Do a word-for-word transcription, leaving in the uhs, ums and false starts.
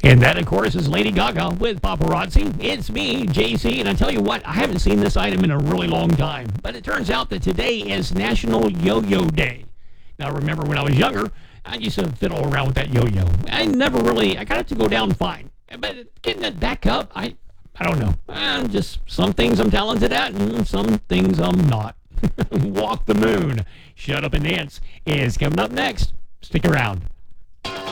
And that, of course, is Lady Gaga with Paparazzi. It's me, J C, and I tell you what, I haven't seen this item in a really long time. But it turns out that today is National Yo-Yo Day. Now, remember when I was younger, I used to fiddle around with that yo-yo. I never really, I got it to go down fine. But getting it back up, I I don't know. Uh, just some things I'm talented at, and some things I'm not. Walk the Moon. Shut Up and Dance is coming up next. Stick around.